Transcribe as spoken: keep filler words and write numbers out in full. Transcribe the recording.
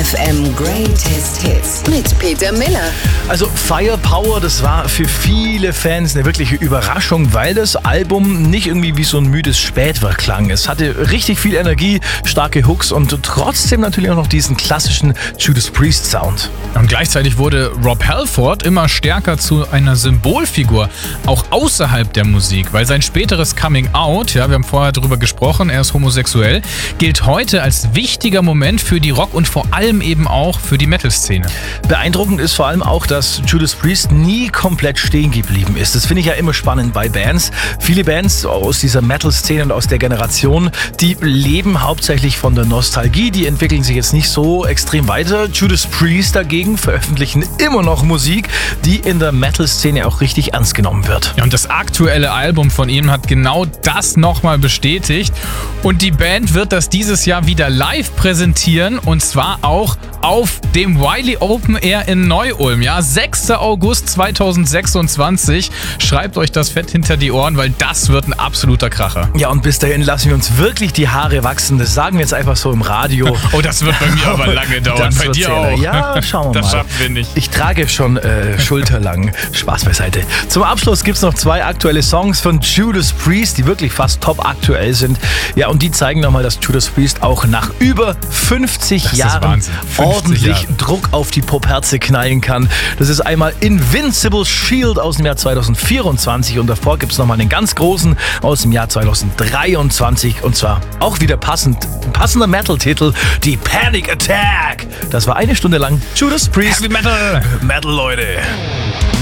F M Greatest Hits mit Peter Miller. Also Firepower, das war für viele Fans eine wirkliche Überraschung, weil das Album nicht irgendwie wie so ein müdes Spätwerk klang. Es hatte richtig viel Energie, starke Hooks und trotzdem natürlich auch noch diesen klassischen Judas Priest Sound. Und gleichzeitig wurde Rob Halford immer stärker zu einer Symbolfigur, auch außerhalb der Musik, weil sein späteres Coming Out, ja, wir haben vorher darüber gesprochen, er ist homosexuell, gilt heute als wichtiger Moment für die Rock- und vor allem eben auch für die Metal-Szene. Beeindruckend ist vor allem auch, dass Judas Priest nie komplett stehen geblieben ist. Das finde ich ja immer spannend bei Bands. Viele Bands aus dieser Metal-Szene und aus der Generation, die leben hauptsächlich von der Nostalgie, die entwickeln sich jetzt nicht so extrem weiter. Judas Priest dagegen veröffentlichen immer noch Musik, die in der Metal-Szene auch richtig ernst genommen wird. Ja, und das aktuelle Album von ihm hat genau das nochmal bestätigt. Und die Band wird das dieses Jahr wieder live präsentieren, und zwar auch auf dem Wiley Open Air in Neu-Ulm. Ja, sechster August zweitausendsechsundzwanzig. Schreibt euch das fett hinter die Ohren, weil das wird ein absoluter Kracher. Ja, und bis dahin lassen wir uns wirklich die Haare wachsen. Das sagen wir jetzt einfach so im Radio. Oh, das wird bei mir aber lange dauern. Das bei dir auch. Ja, schauen wir das mal. Das schaffen wir nicht. Ich trage schon äh, schulterlang. Spaß beiseite. Zum Abschluss gibt es noch zwei aktuelle Songs von Judas Priest, die wirklich fast top aktuell sind. Ja, und die zeigen nochmal, dass Judas Priest auch nach über fünfzig das Jahren ist fünfzig ordentlich Jahre. Druck auf die Popherze knallen kann. Das ist einmal Invincible Shield aus dem Jahr zweitausendvierundzwanzig und davor gibt es nochmal einen ganz großen aus dem Jahr zweitausenddreiundzwanzig, und zwar auch wieder passend, passender Metal-Titel, die Panic Attack. Das war eine Stunde lang Judas Priest. Heavy Metal! Metal, Leute.